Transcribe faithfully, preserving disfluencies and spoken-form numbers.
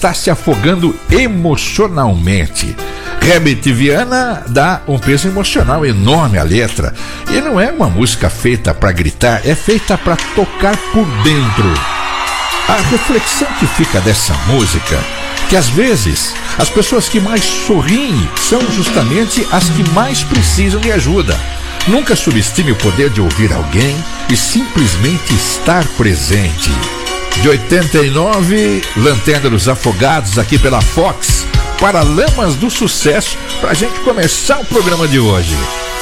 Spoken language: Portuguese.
está se afogando emocionalmente. Herbert Viana dá um peso emocional enorme à letra. E não é uma música feita para gritar, é feita para tocar por dentro. A reflexão que fica dessa música, que às vezes as pessoas que mais sorriem são justamente as que mais precisam de ajuda. Nunca subestime o poder de ouvir alguém e simplesmente estar presente. De oitenta e nove, Lanterna dos Afogados aqui pela Fox, Paralamas do Sucesso, pra gente começar o programa de hoje.